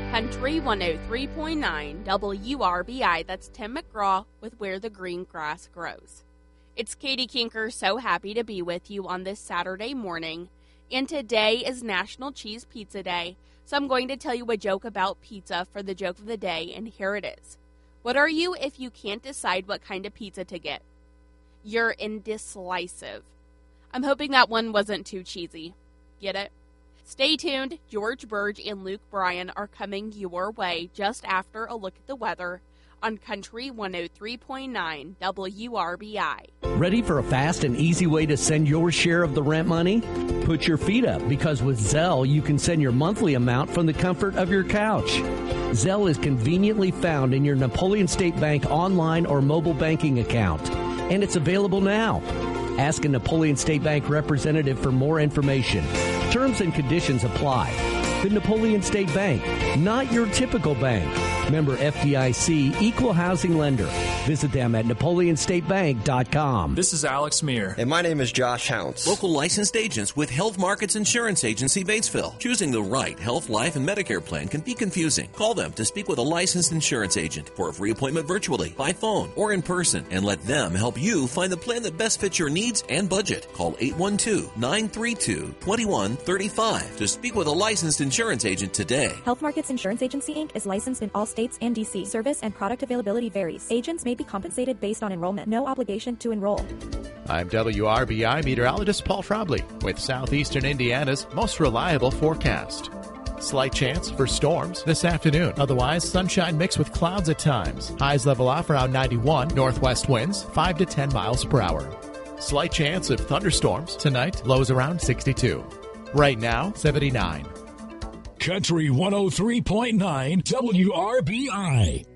Country 103.9 WRBI, that's Tim McGraw with Where the Green Grass Grows. It's Katie Kinker, so happy to be with you on this Saturday morning. And today is National Cheese Pizza Day, so I'm going to tell you a joke about pizza for the joke of the day, and here it is. What are you if you can't decide what kind of pizza to get? You're indecisive. I'm hoping that one wasn't too cheesy. Get it? Stay tuned. George Burge and Luke Bryan are coming your way just after a look at the weather on Country 103.9 WRBI. Ready for a fast and easy way to send your share of the rent money? Put your feet up, because with Zelle, you can send your monthly amount from the comfort of your couch. Zelle is conveniently found in your Napoleon State Bank online or mobile banking account, and it's available now. Ask a Napoleon State Bank representative for more information. Terms and conditions apply. The Napoleon State Bank, not your typical bank. Member FDIC, equal housing lender. Visit them at NapoleonStateBank.com. This is Alex Meir. And my name is Josh Hounce. Local licensed agents with Health Markets Insurance Agency, Batesville. Choosing the right health, life, and Medicare plan can be confusing. Call them to speak with a licensed insurance agent for a free appointment virtually, by phone, or in person, and let them help you find the plan that best fits your needs and budget. Call 812-932-2135 to speak with a licensed insurance agent today. Health Markets Insurance Agency, Inc. is licensed in all states and D.C. Service and product availability varies. Agents may be compensated based on enrollment. No obligation to enroll. I'm WRBI meteorologist Paul Trombley with Southeastern Indiana's most reliable forecast. Slight chance for storms this afternoon. Otherwise, sunshine mixed with clouds at times. Highs level off around 91. Northwest winds 5 to 10 miles per hour. Slight chance of thunderstorms tonight. Lows around 62. Right now, 79. Country 103.9 WRBI.